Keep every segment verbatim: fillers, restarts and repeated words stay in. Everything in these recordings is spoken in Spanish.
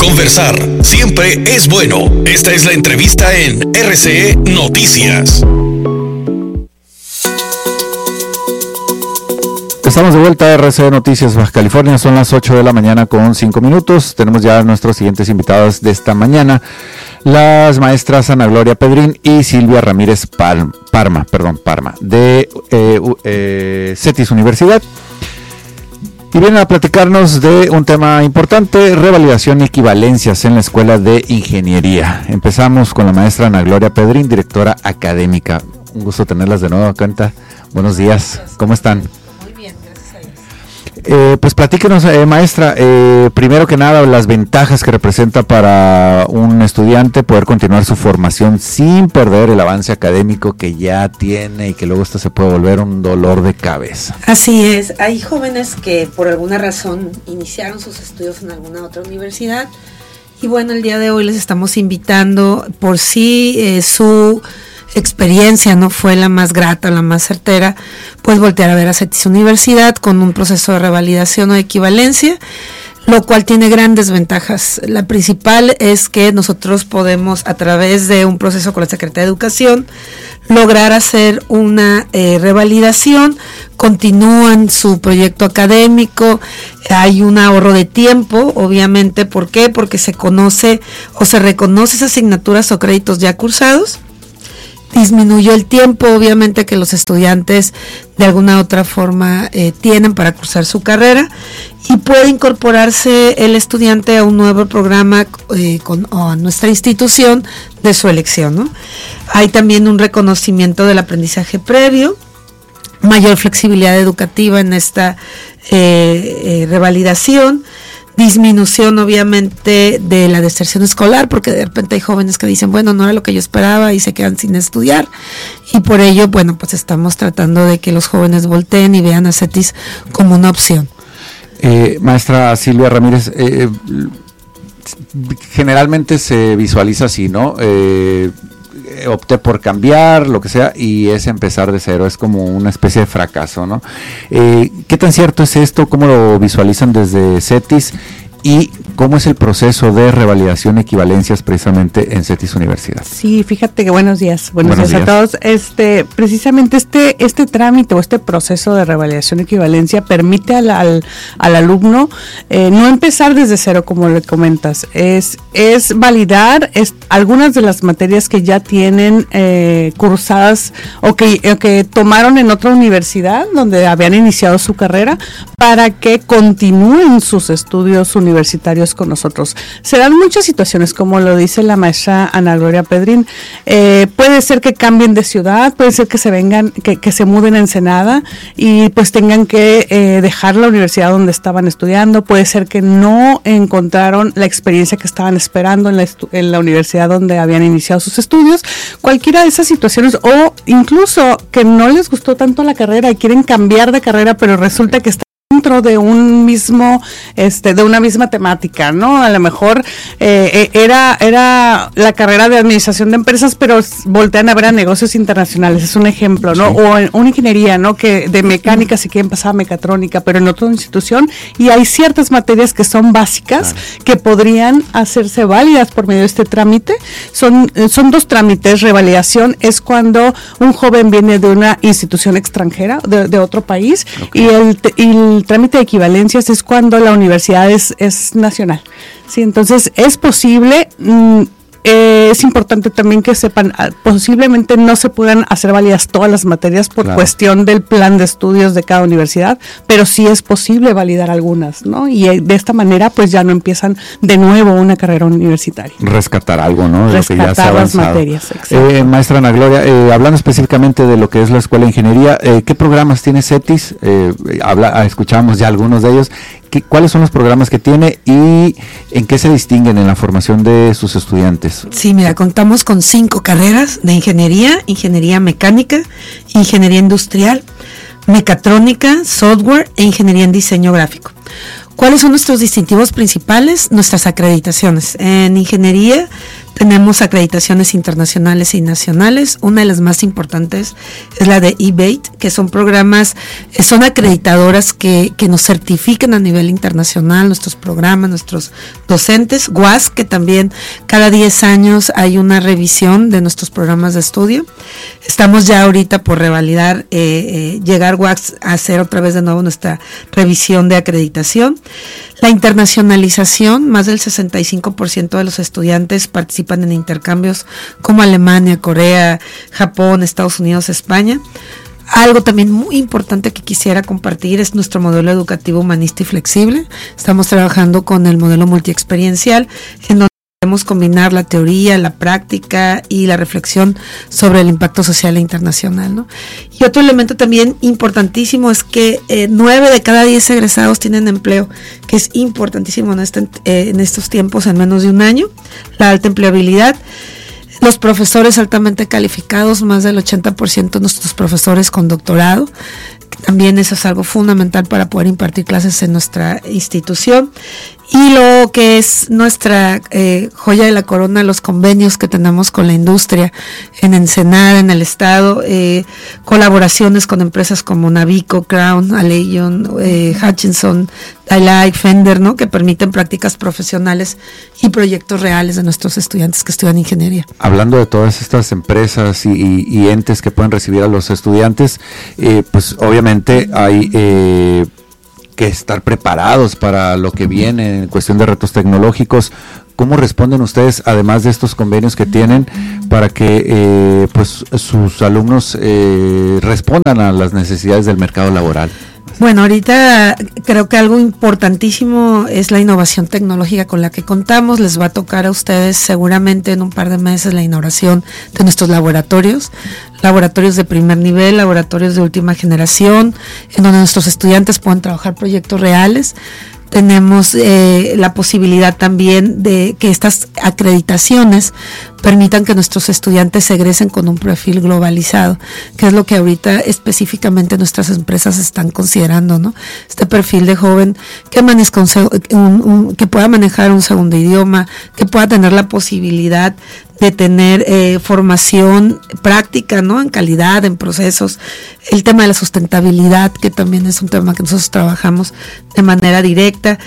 Conversar siempre es bueno. Esta es la entrevista en R C E Noticias. Estamos de vuelta a R C E Noticias Baja California, son las ocho de la mañana con cinco minutos. Tenemos ya a nuestros siguientes invitados de esta mañana, las maestras Ana Gloria Pedrín y Silvia Ramírez Palma, Parma, perdón, Parma, de eh, eh, CETIS Universidad. Y vienen a platicarnos de un tema importante, revalidación y equivalencias en la Escuela de Ingeniería. Empezamos con la maestra Ana Gloria Pedrín, directora académica. Un gusto tenerlas de nuevo a cuenta. Buenos días, ¿cómo están? Eh, pues platíquenos, eh, maestra, eh, primero que nada, las ventajas que representa para un estudiante poder continuar su formación sin perder el avance académico que ya tiene y que luego esto se puede volver un dolor de cabeza. Así es, hay jóvenes que por alguna razón iniciaron sus estudios en alguna otra universidad y bueno, el día de hoy les estamos invitando, por si eh, su experiencia no fue la más grata, la más certera, pues voltear a ver a CETIS Universidad con un proceso de revalidación o equivalencia, lo cual tiene grandes ventajas. La principal es que nosotros podemos, a través de un proceso con la Secretaría de Educación, lograr hacer una eh, revalidación, continúan su proyecto académico, hay un ahorro de tiempo, obviamente. ¿Por qué? Porque se conoce o se reconoce esas asignaturas o créditos ya cursados. Disminuyó el tiempo, obviamente, que los estudiantes de alguna otra forma eh, tienen para cursar su carrera y puede incorporarse el estudiante a un nuevo programa eh, con, o a nuestra institución de su elección, ¿no? Hay también un reconocimiento del aprendizaje previo, mayor flexibilidad educativa en esta eh, eh, revalidación, disminución obviamente de la deserción escolar, porque de repente hay jóvenes que dicen, bueno, no era lo que yo esperaba y se quedan sin estudiar, y por ello, bueno, pues estamos tratando de que los jóvenes volteen y vean a CETIS como una opción. Eh, maestra Silvia Ramírez, eh, generalmente se visualiza así, ¿no? Eh, opté por cambiar, lo que sea, y es empezar de cero, es como una especie de fracaso, ¿no? Eh, ¿Qué tan cierto es esto? ¿Cómo lo visualizan desde CETIS? ¿Y cómo es el proceso de revalidación y equivalencias precisamente en CETIS Universidad? Sí, fíjate que buenos días, buenos, buenos días, días a todos. Este, precisamente este, este trámite o este proceso de revalidación y equivalencia permite al, al, al alumno eh, no empezar desde cero, como le comentas, es, es validar es, algunas de las materias que ya tienen eh, cursadas o que, o que tomaron en otra universidad donde habían iniciado su carrera para que continúen sus estudios universitarios universitarios con nosotros. Se dan muchas situaciones, como lo dice la maestra Ana Gloria Pedrín. Eh, puede ser que cambien de ciudad, puede ser que se vengan, que, que se muden a Ensenada y pues tengan que eh, dejar la universidad donde estaban estudiando. Puede ser que no encontraron la experiencia que estaban esperando en la, estu- en la universidad donde habían iniciado sus estudios. Cualquiera de esas situaciones, o incluso que no les gustó tanto la carrera y quieren cambiar de carrera, pero resulta que están dentro de un mismo, este, de una misma temática, ¿no? A lo mejor eh, era, era la carrera de administración de empresas, pero voltean a ver a negocios internacionales, es un ejemplo, ¿no? Sí. O en una ingeniería, ¿no? Que de mecánica si quieren pasar a mecatrónica, pero en otra institución, y hay ciertas materias que son básicas, claro, que podrían hacerse válidas por medio de este trámite. Son, son dos trámites. Revalidación es cuando un joven viene de una institución extranjera, de, de otro país, okay, y el, y el trámite de equivalencias es cuando la universidad es, es nacional. Sí, entonces es posible. Mmm, Eh, es importante también que sepan, posiblemente no se puedan hacer válidas todas las materias por claro, cuestión del plan de estudios de cada universidad, pero sí es posible validar algunas, ¿no? Y de esta manera pues ya no empiezan de nuevo una carrera universitaria. Rescatar algo, ¿no? De Rescatar lo que ya se ha las avanzado. materias. Eh, maestra Ana Gloria, eh, hablando específicamente de lo que es la Escuela de Ingeniería, eh, ¿qué programas tiene CETIS? Eh, habla, escuchamos ya algunos de ellos. ¿Qué, ¿Cuáles son los programas que tiene y en qué se distinguen en la formación de sus estudiantes? Sí, mira, contamos con cinco carreras de ingeniería: ingeniería mecánica, ingeniería industrial, mecatrónica, software e ingeniería en diseño gráfico. ¿Cuáles son nuestros distintivos principales? Nuestras acreditaciones. En ingeniería Tenemos acreditaciones internacionales y nacionales. Una de las más importantes es la de E B A T E, que son programas, son acreditadoras que, que nos certifican a nivel internacional nuestros programas, nuestros docentes. W A S, que también cada diez años hay una revisión de nuestros programas de estudio. Estamos ya ahorita por revalidar, eh, eh, llegar W A S a hacer otra vez de nuevo nuestra revisión de acreditación. La internacionalización, más del sesenta y cinco por ciento de los estudiantes participan en intercambios como Alemania, Corea, Japón, Estados Unidos, España. Algo también muy importante que quisiera compartir es nuestro modelo educativo humanista y flexible. Estamos trabajando con el modelo multiexperiencial, en donde podemos combinar la teoría, la práctica y la reflexión sobre el impacto social e internacional, ¿no? Y otro elemento también importantísimo es que eh, nueve de cada diez egresados tienen empleo, que es importantísimo en, este, eh, en estos tiempos, en menos de un año. La alta empleabilidad. Los profesores altamente calificados, más del ochenta por ciento de nuestros profesores con doctorado. También eso es algo fundamental para poder impartir clases en nuestra institución. Y lo que es nuestra eh, joya de la corona, los convenios que tenemos con la industria en Ensenada, en el estado, eh, colaboraciones con empresas como Navico, Crown, Aleion, eh, Hutchinson, Daylight, Fender, ¿no? Que permiten prácticas profesionales y proyectos reales de nuestros estudiantes que estudian ingeniería. Hablando de todas estas empresas y, y, y entes que pueden recibir a los estudiantes, eh, pues obviamente hay eh, que estar preparados para lo que viene en cuestión de retos tecnológicos. ¿Cómo responden ustedes, además de estos convenios que tienen, para que eh, pues sus alumnos eh, respondan a las necesidades del mercado laboral? Bueno, ahorita creo que algo importantísimo es la innovación tecnológica con la que contamos. Les va a tocar a ustedes seguramente en un par de meses la inauguración de nuestros laboratorios, laboratorios de primer nivel, laboratorios de última generación, en donde nuestros estudiantes puedan trabajar proyectos reales. Tenemos eh, la posibilidad también de que estas acreditaciones permitan que nuestros estudiantes egresen con un perfil globalizado, que es lo que ahorita específicamente nuestras empresas están considerando, ¿no? Este perfil de joven que, maneja un, un, un, que pueda manejar un segundo idioma, que pueda tener la posibilidad de tener eh, formación práctica, ¿no? En calidad, en procesos, el tema de la sustentabilidad, que también es un tema que nosotros trabajamos de manera directa,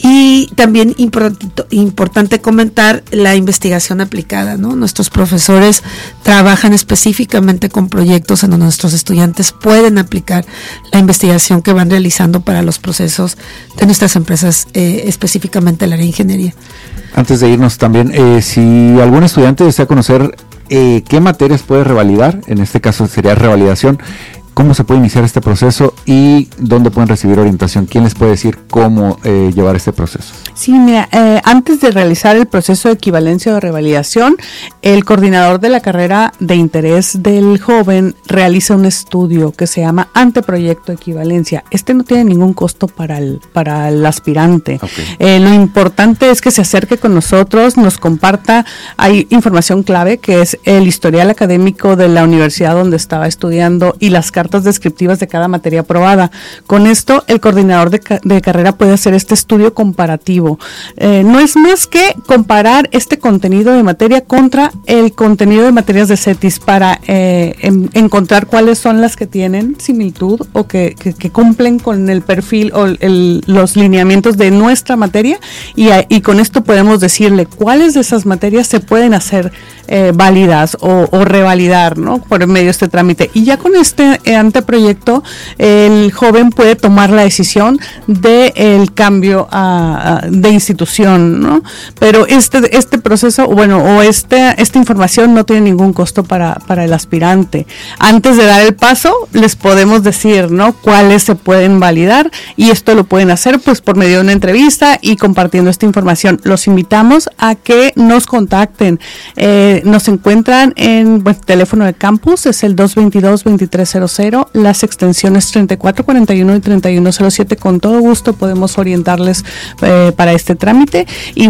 y también import- importante comentar la investigación aplicada, ¿no? Nuestros profesores trabajan específicamente con proyectos en donde nuestros estudiantes pueden aplicar la investigación que van realizando para los procesos de nuestras empresas, eh, específicamente el área de ingeniería. Antes de irnos también, eh, si algún estudiante desea conocer eh, qué materias puede revalidar, en este caso sería revalidación, ¿cómo se puede iniciar este proceso y dónde pueden recibir orientación? ¿Quién les puede decir cómo eh, llevar este proceso? Sí, mira, eh, antes de realizar el proceso de equivalencia o de revalidación, el coordinador de la carrera de interés del joven realiza un estudio que se llama anteproyecto de equivalencia. Este no tiene ningún costo para el, para el aspirante. Okay. Eh, lo importante es que se acerque con nosotros, nos comparta, hay información clave que es el historial académico de la universidad donde estaba estudiando y las cartas descriptivas de cada materia aprobada. Con esto, el coordinador de, ca- de carrera puede hacer este estudio comparativo. Eh, no es más que comparar este contenido de materia contra el contenido de materias de CETIS para eh, en, encontrar cuáles son las que tienen similitud o que, que, que cumplen con el perfil o el, los lineamientos de nuestra materia, y, y con esto podemos decirle cuáles de esas materias se pueden hacer eh, válidas o, o revalidar, ¿no? Por medio de este trámite. Y ya con este eh, anteproyecto, el joven puede tomar la decisión del de cambio a, a, de institución, ¿no? Pero este este proceso, bueno, o este, esta información no tiene ningún costo para, para el aspirante. Antes de dar el paso, les podemos decir, ¿no? Cuáles se pueden validar, y esto lo pueden hacer pues por medio de una entrevista y compartiendo esta información. Los invitamos a que nos contacten. Eh, nos encuentran en bueno, teléfono de campus, es el dos veintidós, veintitrés cero cero, las extensiones treinta y cuatro cuarenta y uno y treinta y uno cero siete. Con todo gusto podemos orientarles eh, para este trámite. Igual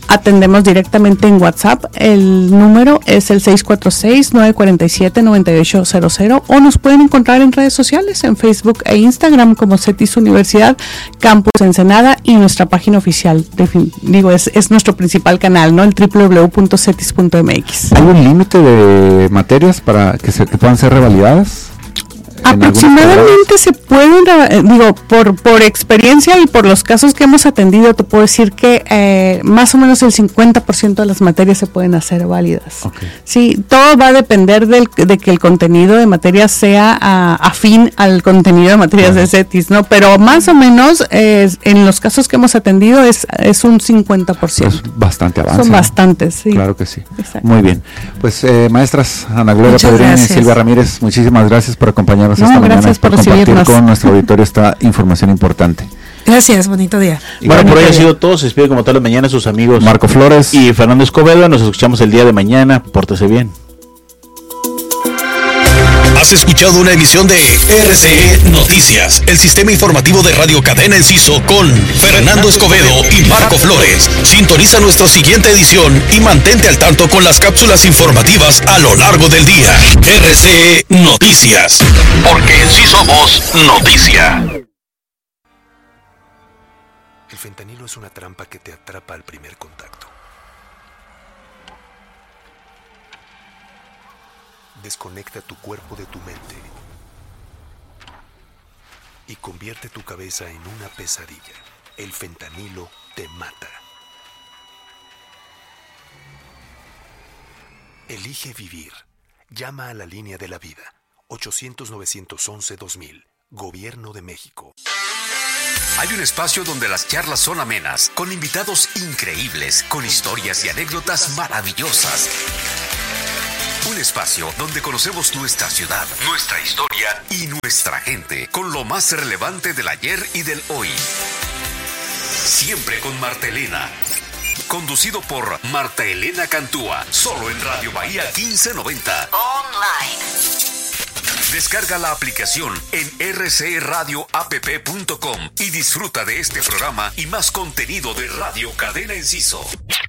atendemos directamente en WhatsApp. El número es el seis cuatro seis, nueve cuatro siete, nueve ocho cero cero o nos pueden encontrar en redes sociales, en Facebook e Instagram como CETIS Universidad Campus Ensenada y nuestra página oficial. Defin- digo, es, es nuestro principal canal, ¿no? El doble u doble u doble u punto cetis punto m x. ¿Hay un límite de materias para que, se, que puedan ser revalidadas? Aproximadamente se pueden, digo, por, por experiencia y por los casos que hemos atendido, te puedo decir que eh, más o menos el cincuenta por ciento de las materias se pueden hacer válidas. Okay. Sí, todo va a depender del, de que el contenido de materias sea a, afín al contenido de materias uh-huh. de CETIS, ¿no? Pero más o menos eh, en los casos que hemos atendido es, es un cincuenta por ciento. Es bastante avance. Son bastantes, sí. Claro que sí. Exacto. Muy bien. Pues eh, maestras Ana Gloria Pedrín y Silvia Ramírez, muchísimas gracias por acompañarnos no, esta mañana por, por compartir recibirnos. con nuestro auditorio esta información importante. Gracias, bonito día. Y bueno, por hoy ha sido todo. Se despide como todas las mañanas sus amigos Marco Flores y Fernando Escobedo. Nos escuchamos el día de mañana. Pórtese bien. Has escuchado una emisión de R C E Noticias, el sistema informativo de Radio Cadena Enciso con Fernando Escobedo y Marco Flores. Sintoniza nuestra siguiente edición y mantente al tanto con las cápsulas informativas a lo largo del día. R C E Noticias, porque en sí somos noticia. El fentanilo es una trampa que te atrapa al primer contacto. Desconecta tu cuerpo de tu mente y convierte tu cabeza en una pesadilla. El fentanilo te mata. Elige vivir. Llama a la línea de la vida. ochocientos, novecientos once, dos mil. Gobierno de México. Hay un espacio donde las charlas son amenas, con invitados increíbles, con historias y anécdotas maravillosas. Un espacio donde conocemos nuestra ciudad, nuestra historia y nuestra gente, con lo más relevante del ayer y del hoy. Siempre con Marta Elena. Conducido por Marta Elena Cantúa, solo en Radio Bahía quince noventa. Online. Descarga la aplicación en r c radio app punto com y disfruta de este programa y más contenido de Radio Cadena Enciso.